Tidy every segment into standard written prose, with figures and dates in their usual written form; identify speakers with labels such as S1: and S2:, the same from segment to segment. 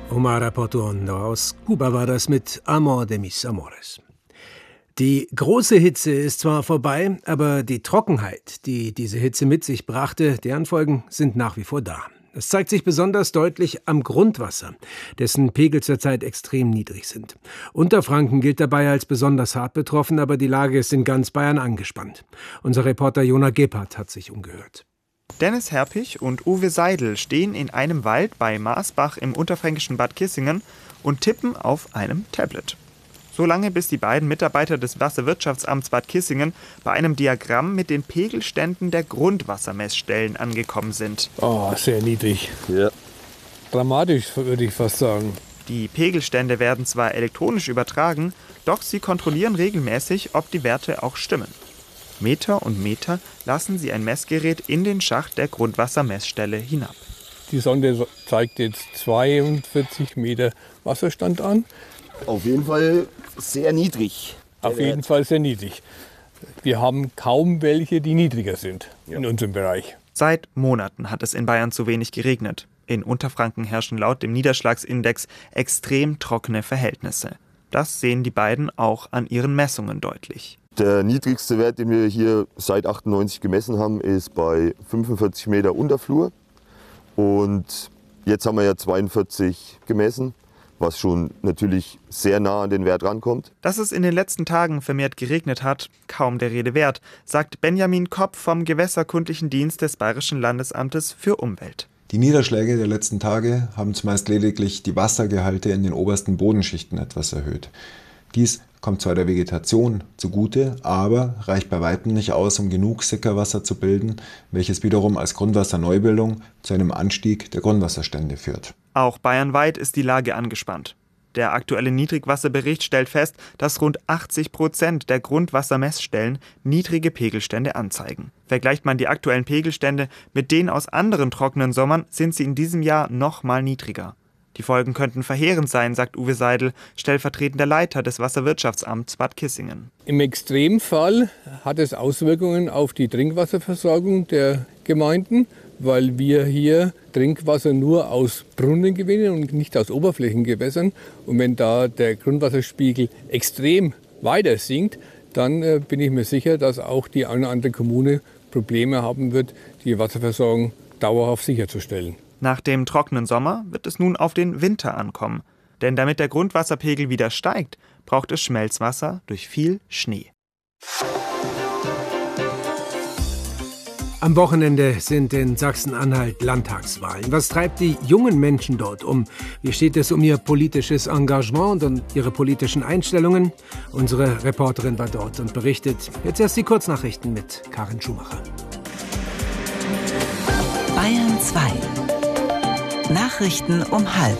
S1: Omar Portuondo aus Kuba war das mit Amor de mis amores. Die große Hitze ist zwar vorbei, aber die Trockenheit, die diese Hitze mit sich brachte, deren Folgen sind nach wie vor da. Das zeigt sich besonders deutlich am Grundwasser, dessen Pegel zurzeit extrem niedrig sind. Unterfranken gilt dabei als besonders hart betroffen, aber die Lage ist in ganz Bayern angespannt. Unser Reporter Jona Gebhardt hat sich umgehört.
S2: Dennis Herpich und Uwe Seidel stehen in einem Wald bei Maasbach im unterfränkischen Bad Kissingen und tippen auf einem Tablet. So lange, bis die beiden Mitarbeiter des Wasserwirtschaftsamts Bad Kissingen bei einem Diagramm mit den Pegelständen der Grundwassermessstellen angekommen sind.
S3: Oh, sehr niedrig.
S4: Ja.
S3: Dramatisch, würde ich fast sagen.
S2: Die Pegelstände werden zwar elektronisch übertragen, doch sie kontrollieren regelmäßig, ob die Werte auch stimmen. Meter und Meter lassen sie ein Messgerät in den Schacht der Grundwassermessstelle hinab.
S3: Die Sonde zeigt jetzt 42 Meter Wasserstand an.
S4: Auf jeden Fall sehr niedrig.
S3: Auf jeden Fall sehr niedrig. Wir haben kaum welche, die niedriger sind in unserem Bereich.
S2: Seit Monaten hat es in Bayern zu wenig geregnet. In Unterfranken herrschen laut dem Niederschlagsindex extrem trockene Verhältnisse. Das sehen die beiden auch an ihren Messungen deutlich.
S4: Der niedrigste Wert, den wir hier seit 98 gemessen haben, ist bei 45 Meter Unterflur. Und jetzt haben wir ja 42 gemessen, was schon natürlich sehr nah an den Wert rankommt.
S2: Dass es in den letzten Tagen vermehrt geregnet hat, kaum der Rede wert, sagt Benjamin Kopp vom Gewässerkundlichen Dienst des Bayerischen Landesamtes für Umwelt.
S5: Die Niederschläge der letzten Tage haben zumeist lediglich die Wassergehalte in den obersten Bodenschichten etwas erhöht. Dies kommt zwar der Vegetation zugute, aber reicht bei weitem nicht aus, um genug Sickerwasser zu bilden, welches wiederum als Grundwasserneubildung zu einem Anstieg der Grundwasserstände führt.
S2: Auch bayernweit ist die Lage angespannt. Der aktuelle Niedrigwasserbericht stellt fest, dass rund 80% der Grundwassermessstellen niedrige Pegelstände anzeigen. Vergleicht man die aktuellen Pegelstände mit denen aus anderen trockenen Sommern, sind sie in diesem Jahr noch mal niedriger. Die Folgen könnten verheerend sein, sagt Uwe Seidel, stellvertretender Leiter des Wasserwirtschaftsamts Bad Kissingen.
S3: Im Extremfall hat es Auswirkungen auf die Trinkwasserversorgung der Gemeinden, weil wir hier Trinkwasser nur aus Brunnen gewinnen und nicht aus Oberflächengewässern. Und wenn da der Grundwasserspiegel extrem weiter sinkt, dann bin ich mir sicher, dass auch die eine oder andere Kommune Probleme haben wird, die Wasserversorgung dauerhaft sicherzustellen.
S2: Nach dem trockenen Sommer wird es nun auf den Winter ankommen. Denn damit der Grundwasserpegel wieder steigt, braucht es Schmelzwasser durch viel Schnee.
S1: Am Wochenende sind in Sachsen-Anhalt Landtagswahlen. Was treibt die jungen Menschen dort um? Wie steht es um ihr politisches Engagement und ihre politischen Einstellungen? Unsere Reporterin war dort und berichtet. Jetzt erst die Kurznachrichten mit Karin Schumacher.
S6: Bayern 2. Nachrichten um 12:30.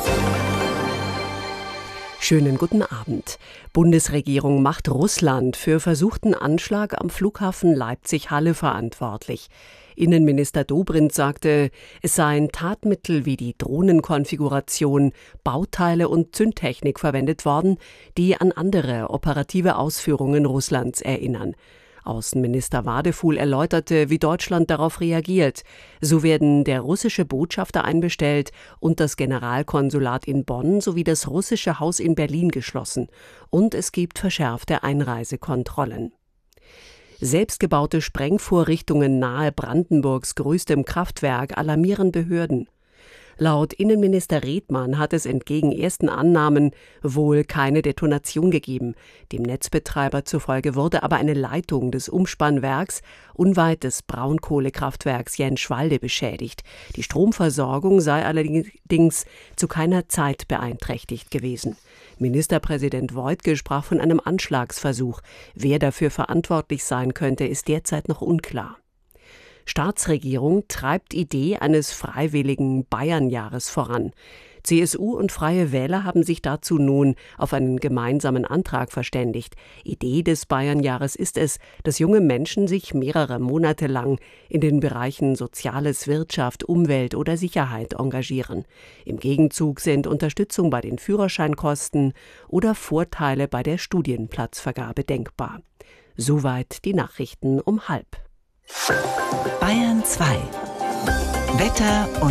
S7: Schönen guten Abend. Bundesregierung macht Russland für versuchten Anschlag am Flughafen Leipzig-Halle verantwortlich. Innenminister Dobrindt sagte, es seien Tatmittel wie die Drohnenkonfiguration, Bauteile und Zündtechnik verwendet worden, die an andere operative Ausführungen Russlands erinnern. Außenminister Wadefuhl erläuterte, wie Deutschland darauf reagiert. So werden der russische Botschafter einbestellt und das Generalkonsulat in Bonn sowie das russische Haus in Berlin geschlossen. Und es gibt verschärfte Einreisekontrollen. Selbstgebaute Sprengvorrichtungen nahe Brandenburgs größtem Kraftwerk alarmieren Behörden. Laut Innenminister Redmann hat es entgegen ersten Annahmen wohl keine Detonation gegeben. Dem Netzbetreiber zufolge wurde aber eine Leitung des Umspannwerks unweit des Braunkohlekraftwerks Jenschwalde beschädigt. Die Stromversorgung sei allerdings zu keiner Zeit beeinträchtigt gewesen. Ministerpräsident Woidke sprach von einem Anschlagsversuch. Wer dafür verantwortlich sein könnte, ist derzeit noch unklar. Staatsregierung treibt Idee eines freiwilligen Bayernjahres voran. CSU und Freie Wähler haben sich dazu nun auf einen gemeinsamen Antrag verständigt. Idee des Bayernjahres ist es, dass junge Menschen sich mehrere Monate lang in den Bereichen Soziales, Wirtschaft, Umwelt oder Sicherheit engagieren. Im Gegenzug sind Unterstützung bei den Führerscheinkosten oder Vorteile bei der Studienplatzvergabe denkbar. Soweit die Nachrichten um 12:30.
S6: Bayern 2. Wetter und